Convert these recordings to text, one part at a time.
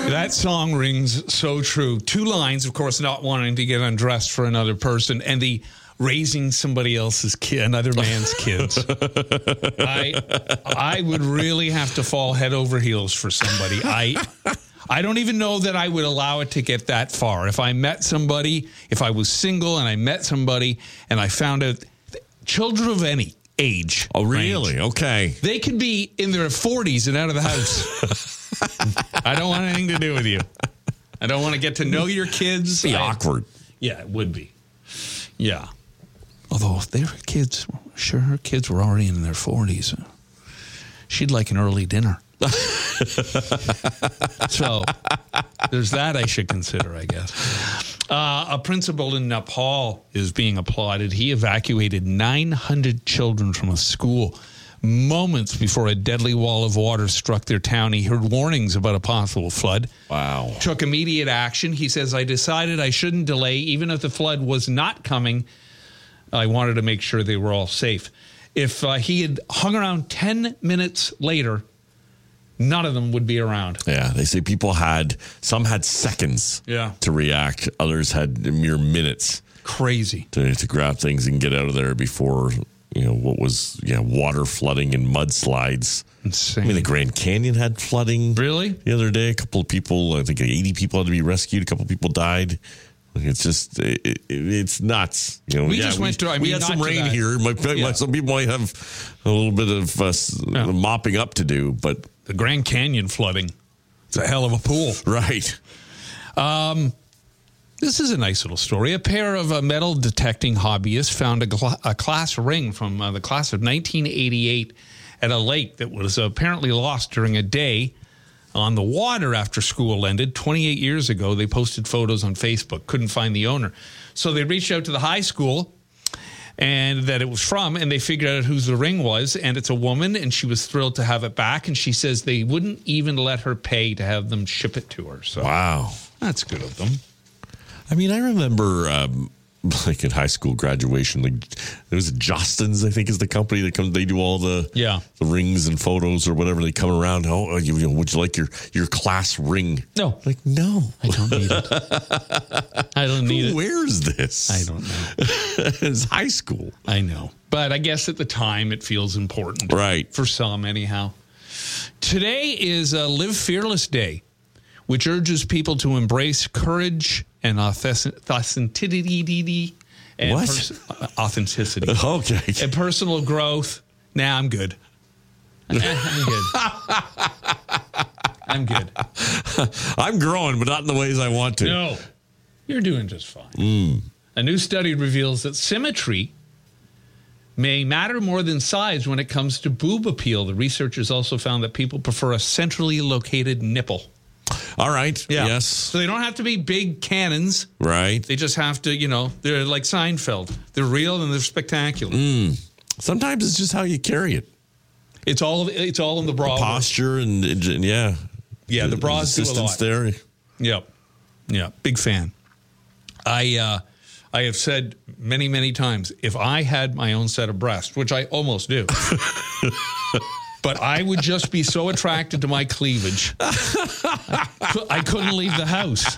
That song rings so true. 2 lines, of course, not wanting to get undressed for another person, and the raising somebody else's kid, another man's kids. I would really have to fall head over heels for somebody. I don't even know that I would allow it to get that far. If I met somebody, if I was single and I met somebody and I found out children of any age. Oh, really? Range, okay. they could be in their 40s and out of the house. I don't want anything to do with you. I don't want to get to know your kids. It'd be awkward. Yeah, it would be. Yeah. Although if they were kids, sure, her kids were already in their 40s. She'd like an early dinner. So there's that I should consider, I guess. A principal in Nepal is being applauded. He evacuated 900 children from a school moments before a deadly wall of water struck their town. He heard warnings about a possible flood. Wow. Took immediate action. He says, I decided I shouldn't delay. Even if the flood was not coming, I wanted to make sure they were all safe. If he had hung around 10 minutes later, none of them would be around. Yeah, they say some had seconds to react. Others had mere minutes. Crazy. To grab things and get out of there before, what was water flooding and mudslides. Insane. I mean, the Grand Canyon had flooding. Really? The other day, a couple of people, I think 80 people had to be rescued. A couple of people died. It's just, it's nuts. We just went through, we had some rain here. Some people might have a little bit of mopping up to do, but the Grand Canyon flooding, it's a hell of a pool. Right. This is a nice little story. A pair of metal detecting hobbyists found a class ring from the class of 1988 at a lake that was apparently lost during a day on the water after school ended 28 years ago. They posted photos on Facebook, couldn't find the owner. So they reached out to the high school and that it was from, and they figured out whose the ring was, and it's a woman, and she was thrilled to have it back, and she says they wouldn't even let her pay to have them ship it to her. So wow. That's good of them. I mean, I remember like in high school graduation, like there was Justin's, I think, is the company that comes. They do all the rings and photos or whatever. They come around. Oh, would you like your class ring? No, like no, I don't need it. I don't need it. Who wears this? I don't know. It's high school. I know, but I guess at the time it feels important, right? For some, anyhow. Today is Live Fearless Day, which urges people to embrace courage and authenticity and authenticity. Okay. And personal growth. Nah, I'm good. I'm good. I'm good. I'm growing, but not in the ways I want to. No, you're doing just fine. A new study reveals that symmetry may matter more than size when it comes to boob appeal. The researchers also found that people prefer a centrally located nipple. All right. Yeah. Yes. So they don't have to be big cannons. Right. They just have to, they're like Seinfeld. They're real and they're spectacular. Sometimes it's just how you carry it. It's all in the bra. The posture and yeah. Yeah, the bras do a lot. There. Yep. Yeah, big fan. I have said many, many times, if I had my own set of breasts, which I almost do, but I would just be so attracted to my cleavage, I couldn't leave the house.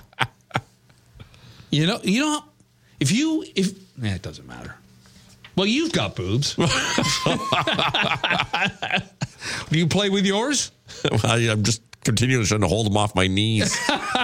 It doesn't matter. Well, you've got boobs. Do you play with yours? I'm just continuing trying to hold them off my knees.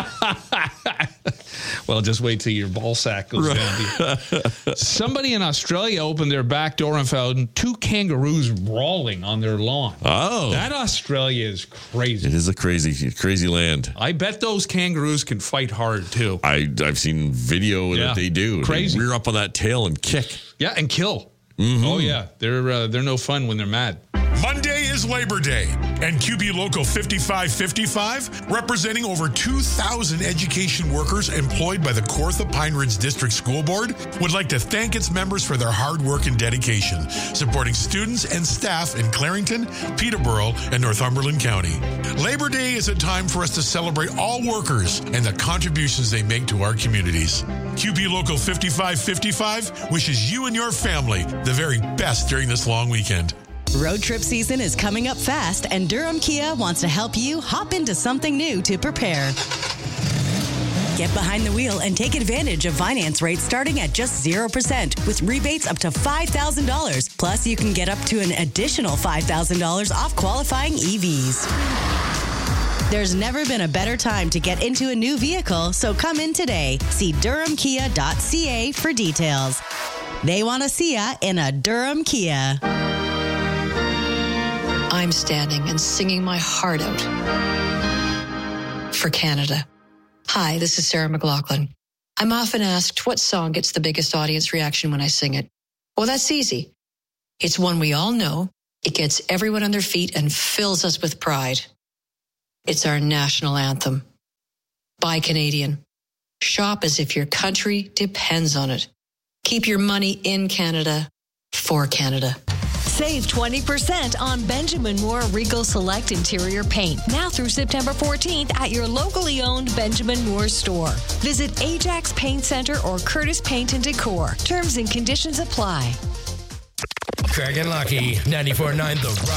Well, just wait till your ball sack goes down. Somebody in Australia opened their back door and found 2 kangaroos brawling on their lawn. Oh. That Australia is crazy. It is a crazy land. I bet those kangaroos can fight hard, too. I've seen video that they do. Crazy. They rear up on that tail and kick. Yeah, and kill. Mm-hmm. Oh, yeah. They're no fun when they're mad. Monday is Labor Day, and QB Local 5555, representing over 2,000 education workers employed by the Kawartha Pine Ridge District School Board, would like to thank its members for their hard work and dedication, supporting students and staff in Clarington, Peterborough, and Northumberland County. Labor Day is a time for us to celebrate all workers and the contributions they make to our communities. QB Local 5555 wishes you and your family the very best during this long weekend. Road trip season is coming up fast, and Durham Kia wants to help you hop into something new to prepare. Get behind the wheel and take advantage of finance rates starting at just 0% with rebates up to $5,000. Plus, you can get up to an additional $5,000 off qualifying EVs. There's never been a better time to get into a new vehicle, so come in today. See durhamkia.ca for details. They want to see ya in a Durham Kia. I'm standing and singing my heart out for Canada. Hi, this is Sarah McLachlan. I'm often asked what song gets the biggest audience reaction when I sing it. Well, that's easy. It's one we all know. It gets everyone on their feet and fills us with pride. It's our national anthem. Buy Canadian. Shop as if your country depends on it. Keep your money in Canada for Canada. Save 20% on Benjamin Moore Regal Select Interior Paint now through September 14th at your locally owned Benjamin Moore store. Visit Ajax Paint Center or Curtis Paint and Decor. Terms and conditions apply. Craig and Lucky, 94.9 The Rock.